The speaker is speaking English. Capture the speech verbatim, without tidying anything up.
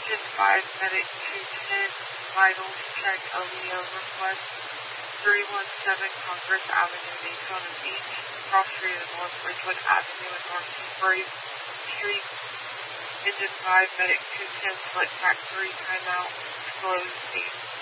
Engine five, Medic two ten, vitals check Aleo request, three one seven Congress Avenue, Daytona Beach, cross street of North Ridgewood Avenue and North Seabury Street. Engine five, Medic two ten, select track three, timeout, closed, eight.